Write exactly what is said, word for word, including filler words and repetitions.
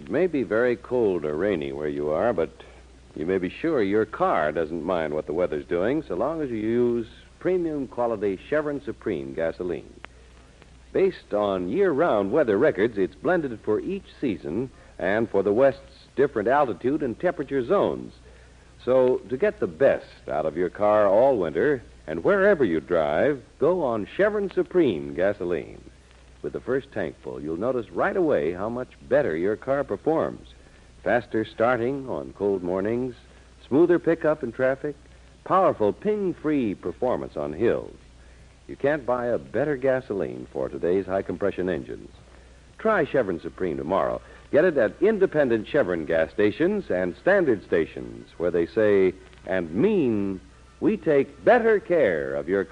It may be very cold or rainy where you are, but you may be sure your car doesn't mind what the weather's doing so long as you use premium quality Chevron Supreme gasoline. Based on year-round weather records, it's blended for each season and for the West's different altitude and temperature zones. So to get the best out of your car all winter and wherever you drive, go on Chevron Supreme gasoline. With the first tankful, you'll notice right away how much better your car performs. Faster starting on cold mornings, smoother pickup in traffic, powerful ping-free performance on hills. You can't buy a better gasoline for today's high-compression engines. Try Chevron Supreme tomorrow. Get it at independent Chevron gas stations and standard stations where they say and mean we take better care of your